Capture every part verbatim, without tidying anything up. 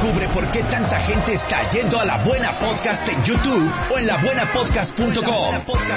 Descubre por qué tanta gente está yendo a La Buena Podcast en YouTube o en la buena podcast punto com.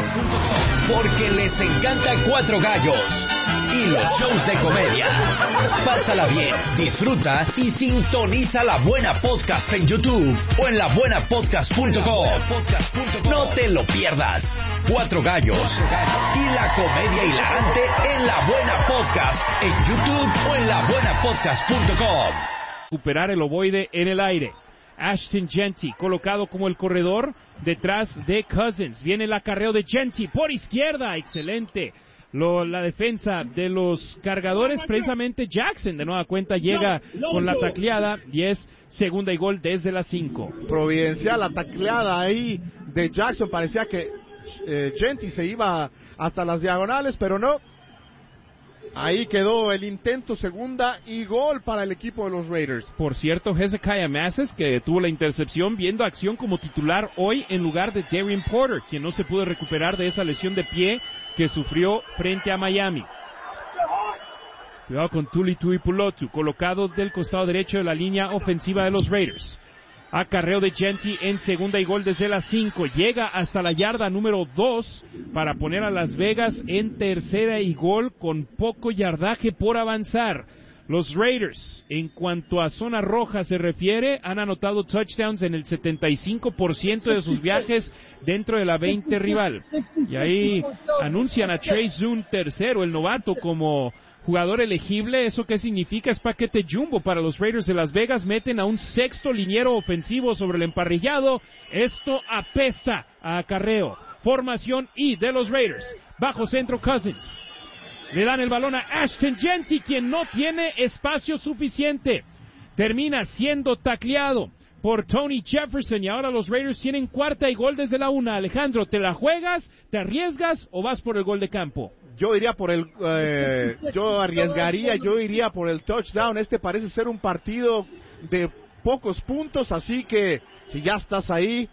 Porque les encanta Cuatro Gallos y los shows de comedia. Pásala bien, disfruta y sintoniza La Buena Podcast en YouTube o en la buena podcast punto com. No te lo pierdas. Cuatro Gallos y la comedia hilarante en La Buena Podcast en YouTube o en la buena podcast punto com. Recuperar el ovoide en el aire. Ashton Jeanty colocado como el corredor detrás de Cousins. Viene el acarreo de Jeanty por izquierda. Excelente. Lo, la defensa de los cargadores, precisamente Jackson de nueva cuenta llega con la tacleada y es segunda y gol desde las cinco. Providencial la tacleada ahí de Jackson. Parecía que eh, Jeanty se iba hasta las diagonales, pero no. Ahí quedó el intento, segunda y gol para el equipo de los Raiders. Por cierto, Hezekiah Masses, que tuvo la intercepción, viendo acción como titular hoy en lugar de Darren Porter, quien no se pudo recuperar de esa lesión de pie que sufrió frente a Miami. Cuidado con Tuli Tuipulotu, colocado del costado derecho de la línea ofensiva de los Raiders. Acarreo de Jeanty en segunda y gol desde las cinco. Llega hasta la yarda número dos para poner a Las Vegas en tercera y gol con poco yardaje por avanzar. Los Raiders, en cuanto a zona roja se refiere, han anotado touchdowns en el setenta y cinco por ciento de sus viajes dentro de la veinte rival. Y ahí anuncian a Trey Zoom tercero, el novato, como jugador elegible. ¿Eso qué significa? Es paquete jumbo para los Raiders de Las Vegas. Meten a un sexto liniero ofensivo sobre el emparrillado. Esto apesta a acarreo. Formación I de los Raiders. Bajo centro Cousins. Le dan el balón a Ashton Jeanty, quien no tiene espacio suficiente. Termina siendo tacleado por Tony Jefferson y ahora los Raiders tienen cuarta y gol desde la una. Alejandro, ¿te la juegas, te arriesgas o vas por el gol de campo? Yo iría por el, eh, yo arriesgaría, yo iría por el touchdown. Este parece ser un partido de pocos puntos, así que si ya estás ahí,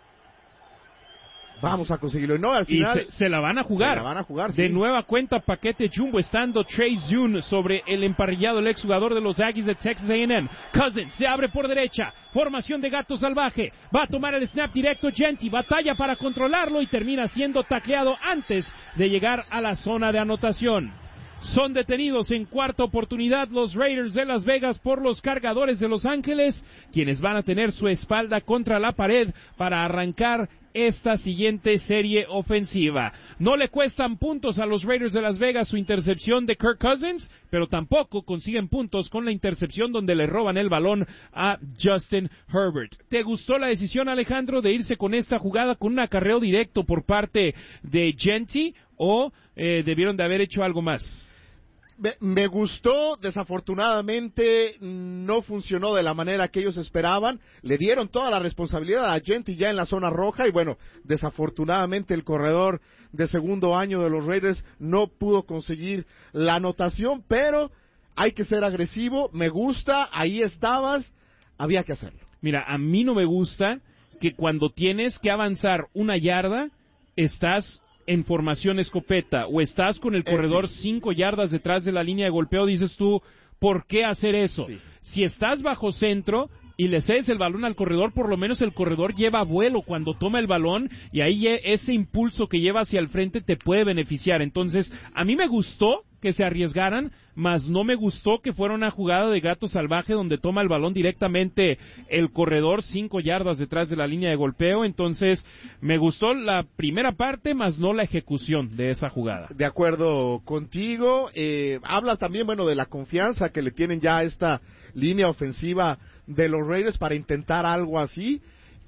vamos a conseguirlo. No, al final y se, se la van a jugar. Se la van a jugar, sí. De nueva cuenta, paquete jumbo, estando Trey Zoom sobre el emparrillado, el exjugador de los Aggies de Texas A and M. Cousins se abre por derecha. Formación de gato salvaje. Va a tomar el snap directo Jeanty. Batalla para controlarlo y termina siendo tacleado antes de llegar a la zona de anotación. Son detenidos en cuarta oportunidad los Raiders de Las Vegas por los cargadores de Los Ángeles, quienes van a tener su espalda contra la pared para arrancar esta siguiente serie ofensiva. No le cuestan puntos a los Raiders de Las Vegas su intercepción de Kirk Cousins, pero tampoco consiguen puntos con la intercepción donde le roban el balón a Justin Herbert. ¿Te gustó la decisión, Alejandro, de irse con esta jugada con un acarreo directo por parte de Jeanty o eh, debieron de haber hecho algo más? Me, me gustó, desafortunadamente no funcionó de la manera que ellos esperaban. Le dieron toda la responsabilidad a Jeanty ya en la zona roja y bueno, desafortunadamente el corredor de segundo año de los Raiders no pudo conseguir la anotación, pero hay que ser agresivo. Me gusta, ahí estabas, había que hacerlo. Mira, a mí no me gusta que cuando tienes que avanzar una yarda, estás en formación escopeta o estás con el corredor sí. cinco yardas detrás de la línea de golpeo, dices tú, ¿por qué hacer eso? Sí. Si estás bajo centro y le cedes el balón al corredor, por lo menos el corredor lleva vuelo cuando toma el balón y ahí ese impulso que lleva hacia el frente te puede beneficiar. Entonces, a mí me gustó que se arriesgaran, mas no me gustó que fuera una jugada de gato salvaje donde toma el balón directamente el corredor cinco yardas detrás de la línea de golpeo. Entonces, me gustó la primera parte, mas no la ejecución de esa jugada. De acuerdo contigo. Eh, habla también, bueno, de la confianza que le tienen ya a esta línea ofensiva de los Raiders para intentar algo así.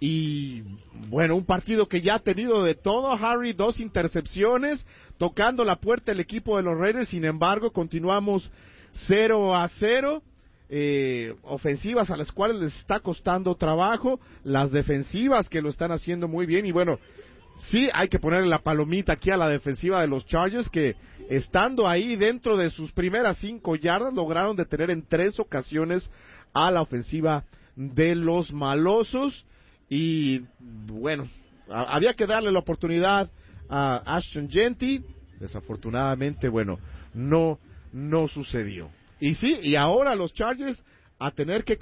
Y bueno, un partido que ya ha tenido de todo, Harry, dos intercepciones, tocando la puerta el equipo de los Raiders. Sin embargo, continuamos cero a cero, eh, ofensivas a las cuales les está costando trabajo, las defensivas que lo están haciendo muy bien. Y bueno, sí hay que ponerle la palomita aquí a la defensiva de los Chargers, que estando ahí dentro de sus primeras cinco yardas, lograron detener en tres ocasiones a la ofensiva de los malosos. Y bueno, a, había que darle la oportunidad a Ashton Jeanty. Desafortunadamente, bueno, no, no sucedió. Y sí, y ahora los Chargers a tener que